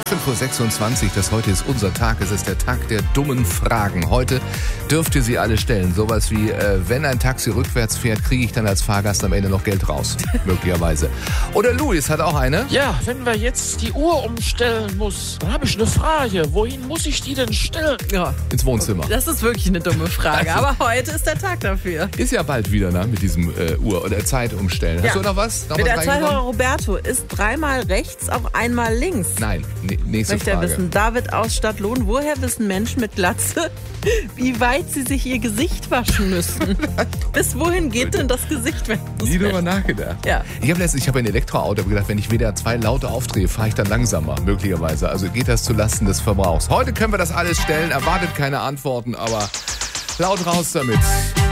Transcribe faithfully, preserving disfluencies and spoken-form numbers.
fünf Uhr sechsundzwanzig, das heute ist unser Tag, es ist der Tag der dummen Fragen. Heute dürft ihr sie alle stellen. Sowas wie, äh, wenn ein Taxi rückwärts fährt, kriege ich dann als Fahrgast am Ende noch Geld raus. Möglicherweise. Oder Luis hat auch eine. Ja, wenn wir jetzt die Uhr umstellen muss, dann habe ich eine Frage. Wohin muss ich die denn stellen? Ja, Ins Wohnzimmer. das ist wirklich eine dumme Frage, Also- aber heute ist der Tag dafür. Ist ja bald wieder, ne, mit diesem äh, Uhr- oder Zeit umstellen. Hast Ja. du noch was? Noch Mit was der Zeit reingekommen? Roberto ist dreimal rechts, auch einmal links. Nein, ne, nächste Möchte er Frage. wissen, David aus Stadtlohn, woher wissen Menschen mit Glatze, wie weit sie sich ihr Gesicht waschen müssen? Bis wohin geht denn das Gesicht, wenn du es Nie drüber wäschst? nachgedacht. Ja. Ich habe letztens, ich habe ein Elektroauto, hab gedacht, wenn ich W D R zwei lauter aufdrehe, fahre ich dann langsamer, möglicherweise. Also geht das zulasten des Verbrauchs. Heute können wir das alles stellen, erwartet keine Antworten, aber laut raus damit.